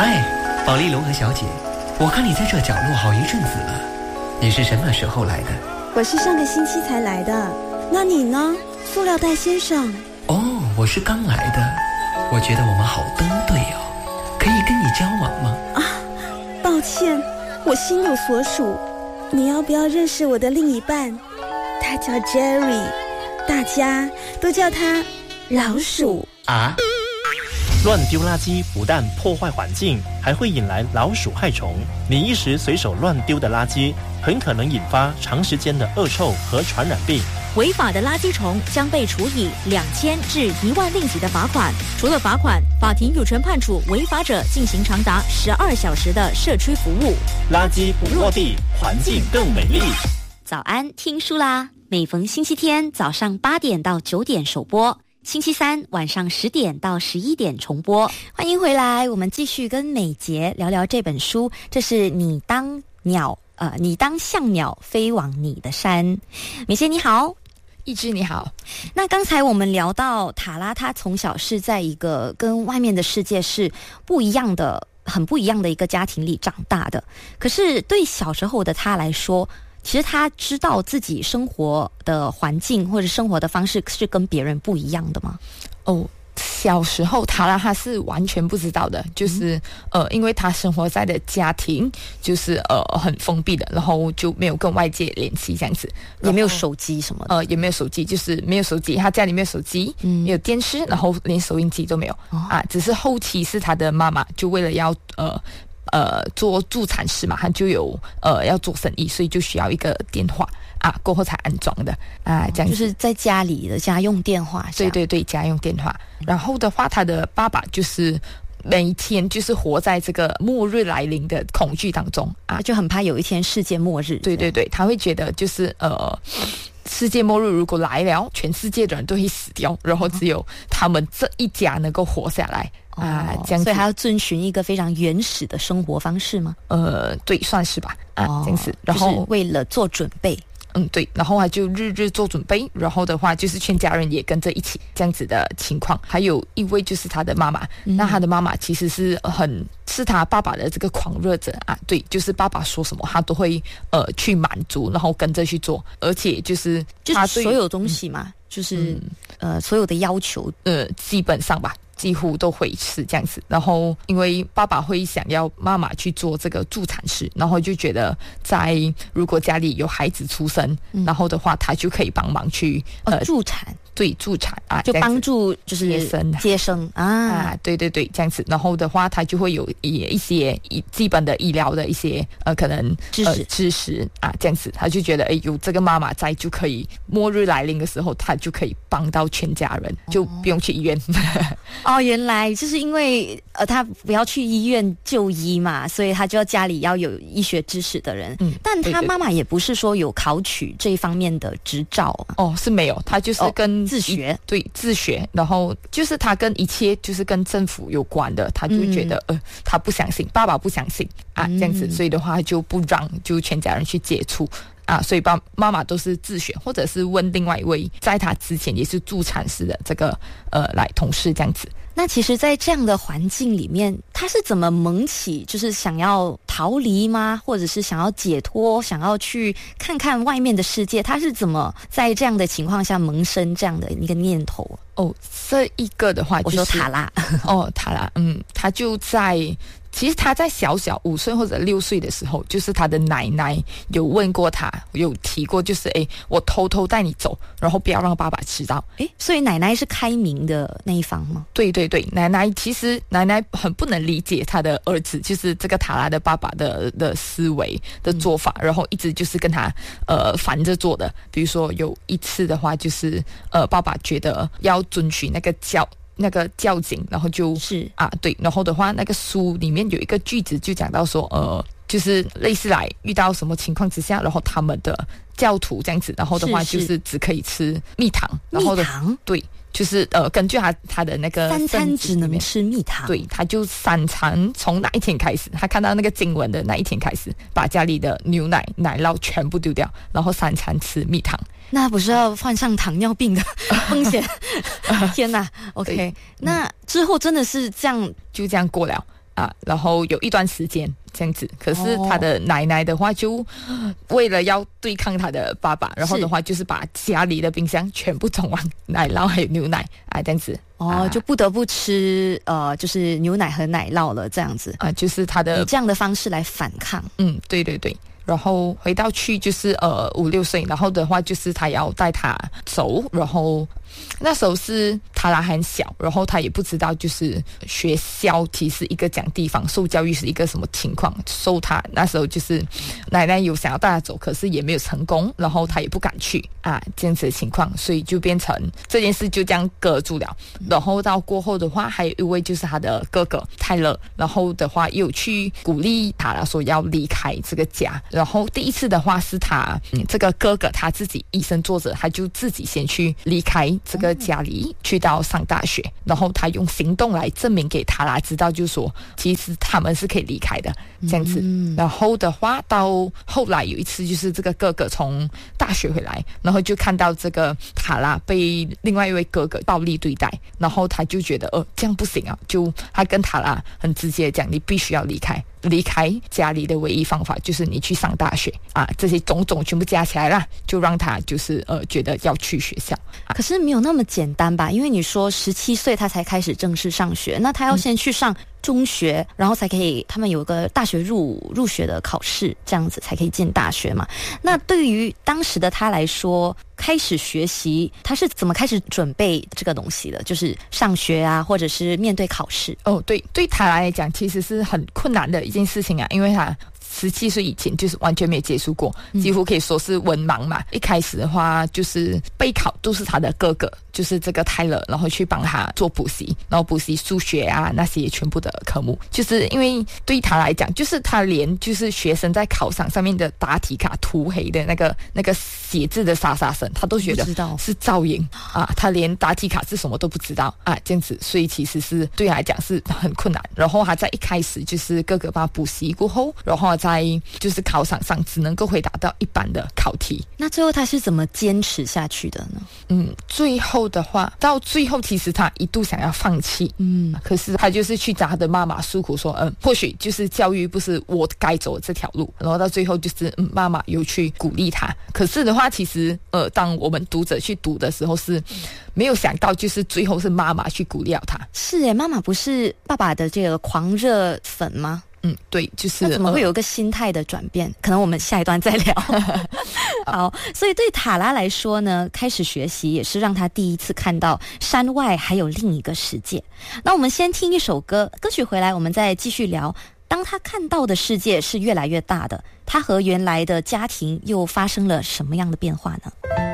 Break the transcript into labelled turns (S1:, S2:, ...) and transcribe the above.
S1: 嗨，保利龙和小姐，我看你在这角落好一阵子了，你是什么时候来的？
S2: 我是上个星期才来的，那你呢，塑料袋先生？
S1: 哦，我是刚来的，我觉得我们好登对哦，可以跟你交往吗？
S2: 啊，抱歉，我心有所属，你要不要认识我的另一半？他叫 Jerry， 大家都叫他老鼠
S1: 啊。
S3: 乱丢垃圾不但破坏环境，还会引来老鼠害虫。你一时随手乱丢的垃圾，很可能引发长时间的恶臭和传染病。
S4: 违法的垃圾虫将被处以2000至1万令吉的罚款。除了罚款，法庭有权判处违法者进行长达12小时的社区服务。
S3: 垃圾不落地，环境更美丽。
S4: 早安，听书啦！每逢星期天早上8点到9点首播。星期三晚上10点到11点重播。欢迎回来，我们继续跟美杰聊聊这本书，这是你当像鸟飞往你的山。美杰你好。
S5: 一枝你好。
S4: 那刚才我们聊到塔拉，他从小是在一个跟外面的世界是不一样的，很不一样的一个家庭里长大的。可是对小时候的他来说，其实他知道自己生活的环境或者生活的方式是跟别人不一样的吗？
S5: 小时候他是完全不知道的，就是因为他生活在的家庭就是很封闭的，然后就没有跟外界联系这样子，
S4: 也没有手机什么的，
S5: 也没有手机，就是没有手机，他家里没有手机，没有电视，然后连收音机都没有只是后期是他的妈妈就为了要做助产士嘛，他就有要做生意，所以就需要一个电话过后才安装的这样子，
S4: 就是在家里的家用电话。
S5: 对，家用电话。然后的话，他的爸爸就是每一天就是活在这个末日来临的恐惧当中
S4: 就很怕有一天世界末日。
S5: 对，他会觉得就是世界末日如果来了，全世界的人都会死掉，然后只有他们这一家能够活下来这样子。
S4: 所以还要遵循一个非常原始的生活方式吗？
S5: 对，算是吧这样子。然后
S4: 就是为了做准备。
S5: 对，然后他就日日做准备，然后的话就是全家人也跟着一起这样子的情况。还有一位就是他的妈妈，那他的妈妈其实是他爸爸的这个狂热者对，就是爸爸说什么他都会去满足，然后跟着去做，而且就是他
S4: 所有东西嘛，就是所有的要求
S5: 基本上吧几乎都会是这样子。然后因为爸爸会想要妈妈去做这个助产士，然后就觉得如果家里有孩子出生然后的话他就可以帮忙去
S4: 助产。
S5: 对，助产
S4: 就帮助就是接生
S5: 对，这样子。然后的话他就会有一些基本的医疗的一些可能知识这样子。他就觉得有这个妈妈在就可以末日来临的时候他就可以帮到全家人，就不用去医院
S4: 原来就是因为他不要去医院就医嘛，所以他就要家里要有医学知识的人。但他妈妈也不是说有考取这一方面的执照
S5: 是没有，他就是跟
S4: 自学。
S5: 对，自学。然后就是他跟一切就是跟政府有关的，他就觉得他不相信，爸爸不相信这样子，所以的话就不让就全家人去接触所以妈妈都是自学，或者是问另外一位在他之前也是助产士的这个来同事这样子。
S4: 那其实在这样的环境里面，他是怎么萌起就是想要逃离吗？或者是想要解脱，想要去看看外面的世界？他是怎么在这样的情况下萌生这样的一个念头？
S5: 这一个的话就是
S4: 我说塔拉
S5: 塔拉他就其实他在小5岁或者6岁的时候，就是他的奶奶有问过他，有提过就是我偷偷带你走，然后不要让爸爸知道。
S4: 所以奶奶是开明的那一方吗？
S5: 对，奶奶很不能理解他的儿子就是这个塔拉的爸爸的思维的做法，然后一直就是跟他反着做的。比如说有一次的话就是爸爸觉得要遵循那个教警，然后就是对，然后的话那个书里面有一个句子就讲到说就是类似来遇到什么情况之下，然后他们的教徒这样子，然后的话就是只可以吃蜜糖，然后
S4: 蜜糖
S5: 对，就是根据他的那个
S4: 3餐只能吃蜜糖。
S5: 对，他就3餐从那一天开始，他看到那个经文的那一天开始，把家里的牛奶奶酪全部丢掉，然后3餐吃蜜糖。
S4: 那不是要患上糖尿病的风险？天哪 ！OK， 那之后真的是这样
S5: 就这样过了。 然后有一段时间这样子，可是他的奶奶的话就为了要对抗他的爸爸，然后的话就是把家里的冰箱全部装完奶酪还有牛奶这样子。
S4: 就不得不吃就是牛奶和奶酪了这样子
S5: 就是他的
S4: 以这样的方式来反抗。
S5: 对对对。然后回到去就是5-6岁，然后的话就是他要带他走，然后那时候是塔拉很小，然后他也不知道就是学校其实一个讲地方受教育是一个什么情况，他那时候就是奶奶有想要带他走，可是也没有成功，然后他也不敢去这样子的情况，所以就变成这件事就这样搁住了。然后到过后的话，还有一位就是他的哥哥泰勒，然后的话又去鼓励塔拉说要离开这个家。然后第一次的话是他这个哥哥他自己以身作则，他就自己先去离开这个家里，去到上大学，然后他用行动来证明给塔拉知道，就是说其实他们是可以离开的这样子。然后的话到后来有一次就是这个哥哥从大学回来，然后就看到这个塔拉被另外一位哥哥暴力对待，然后他就觉得这样不行就他跟塔拉很直接讲，你必须要离开家里的唯一方法就是你去上大学这些种种全部加起来啦，就让他就是觉得要去学校。
S4: 可是没有那么简单吧？因为你说17岁他才开始正式上学，那他要先去上中学，然后才可以他们有个大学入学的考试，这样子才可以进大学嘛。那对于当时的他来说，开始学习他是怎么开始准备这个东西的？就是上学或者是面对考试。
S5: 对他来讲其实是很困难的一件事情因为他17岁以前就是完全没有接触过，几乎可以说是文盲嘛。一开始的话就是备考都是他的哥哥，就是这个泰勒，然后去帮他做补习，然后补习数学那些全部的科目。就是因为对他来讲，就是他连就是学生在考场上面的答题卡涂黑的那个写字的沙沙声，他都觉得是噪音他连答题卡是什么都不知道这样子，所以其实是对他来讲是很困难。然后他在一开始就是哥哥帮他补习过后，然后在就是考场上只能够回答到一般的考题。
S4: 那最后他是怎么坚持下去的呢？
S5: 最后的话，到最后其实他一度想要放弃，可是他就是去找他的妈妈诉苦说，或许就是教育不是我该走的这条路。然后到最后就是妈妈有去鼓励他。可是的话，其实当我们读者去读的时候是没有想到，就是最后是妈妈去鼓励他。
S4: 是耶，妈妈不是爸爸的这个狂热粉吗？
S5: 对，就是
S4: 那怎么会有一个心态的转变？可能我们下一段再聊。好，所以对塔拉来说呢，开始学习也是让他第一次看到山外还有另一个世界。那我们先听一首歌曲回来，我们再继续聊。当他看到的世界是越来越大的，他和原来的家庭又发生了什么样的变化呢？